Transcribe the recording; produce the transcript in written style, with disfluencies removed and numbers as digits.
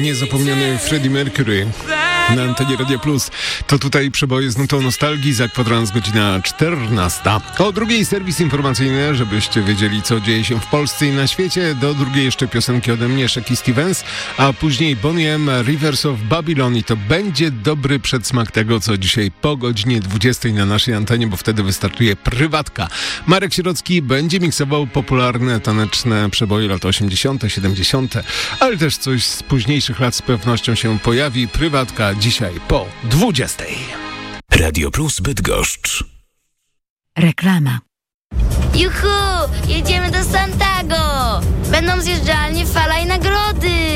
niezapomniany Freddie Mercury na antenie Radio Plus. To tutaj przeboje z nutą nostalgii, za kwadrans godzina 14. O drugiej serwis informacyjny, żebyście wiedzieli, co dzieje się w Polsce i na świecie. Do drugiej jeszcze piosenki ode mnie, Shaky Stevens, a później Boney M, Rivers of Babylon, i to będzie dobry przedsmak tego, co dzisiaj po godzinie 20 na naszej antenie, bo wtedy wystartuje prywatka. Marek Sierocki będzie miksował popularne taneczne przeboje lat 80., 70., ale też coś z późniejszych lat z pewnością się pojawi. Prywatka dzisiaj po 20. Radio Plus Bydgoszcz. Reklama. Juhu! Jedziemy do Santago! Będą zjeżdżalnie, fala i nagrody!